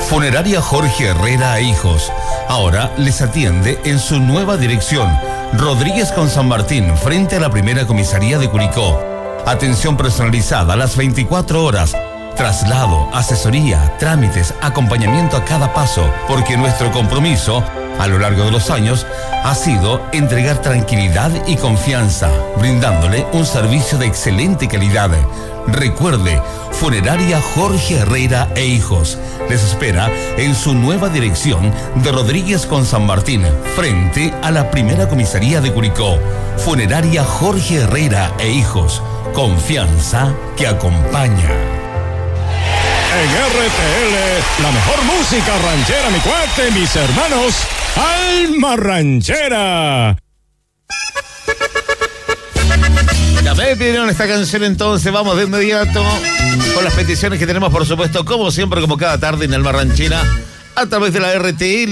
Funeraria Jorge Herrera e Hijos. Ahora les atiende en su nueva dirección. Rodríguez con San Martín, frente a la primera comisaría de Curicó. Atención personalizada a las 24 horas. Traslado, asesoría, trámites, acompañamiento a cada paso, porque nuestro compromiso a lo largo de los años ha sido entregar tranquilidad y confianza, brindándole un servicio de excelente calidad. Recuerde, Funeraria Jorge Herrera e Hijos les espera en su nueva dirección de Rodríguez con San Martín, frente a la primera comisaría de Curicó. Funeraria Jorge Herrera e Hijos, confianza que acompaña. En RTL, la mejor música ranchera, mi cuate, mis hermanos, Alma Ranchera. Ya me pidieron esta canción, entonces vamos de inmediato con las peticiones que tenemos, por supuesto, como siempre, como cada tarde en Alma Ranchera, a través de la RTL.